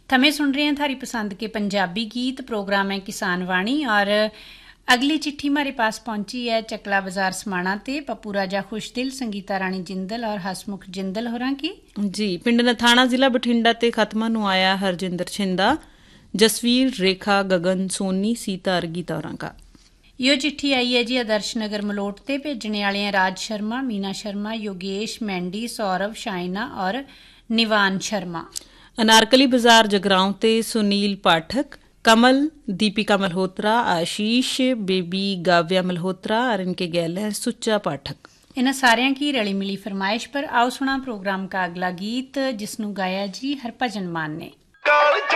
थमें सुन रहे हैं थारी पसंद के पंजाबी गीत। प्रोग्राम है किसान वाणी और अगली चिट्ठी हमारे पास पहुंची है चकला बाजार समाणा ते पप्पू राजा खुशदिल, संगीता रानी जिंदल और हसमुख जिंदल होरां की जी। पिंड नथाणा जिला बठिंडा ते खत्मा नूं आया हरजिंदर छिंदा, जसवीर, रेखा, गगन, सोनी, सीता अर्गीता होरां का। यो चिट्ठी आई है जी आदर्श नगर मलोट ते। भेजने वाले हैं राज शर्मा, मीना शर्मा, योगेश, मैंडी, सौरभ, शाइना और निवान शर्मा। अनारकली बाजार जगरांव ते सुनील पाठक, कमल, दीपिका मल्होत्रा, आशीष, बेबी गाव्या मल्होत्रा और इनके गैल हैं सुच्चा पाठक। इन सारिਆਂ की रली मिली फरमाइश पर आओ सुना प्रोग्राम का अगला गीत जिसनों गाया जी हरभजन मान ने।